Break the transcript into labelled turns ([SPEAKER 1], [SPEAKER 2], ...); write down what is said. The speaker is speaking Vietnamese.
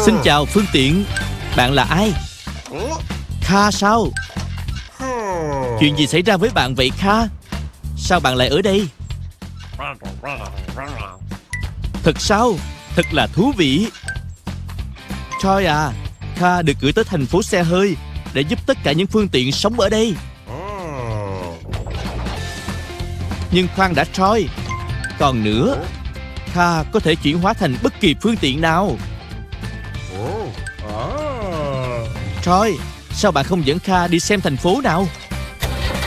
[SPEAKER 1] Xin chào phương tiện. Bạn là ai? Kha sao? Chuyện gì xảy ra với bạn vậy Kha? Sao bạn lại ở đây? Thật sao? Thật là thú vị. Troy à, Kha được gửi tới thành phố xe hơi để giúp tất cả những phương tiện sống ở đây. Nhưng khoan đã Troy. Còn nữa, Kha có thể chuyển hóa thành bất kỳ phương tiện nào. Troy, sao bạn không dẫn Kha đi xem thành phố nào?